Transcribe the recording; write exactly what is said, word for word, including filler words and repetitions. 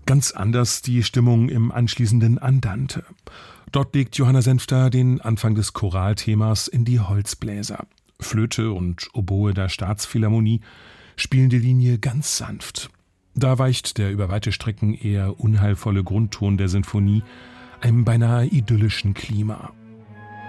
Ganz anders die Stimmung im anschließenden Andante. Dort legt Johanna Senfter den Anfang des Choralthemas in die Holzbläser. Flöte und Oboe der Staatsphilharmonie spielen die Linie ganz sanft. Da weicht der über weite Strecken eher unheilvolle Grundton der Sinfonie einem beinahe idyllischen Klima.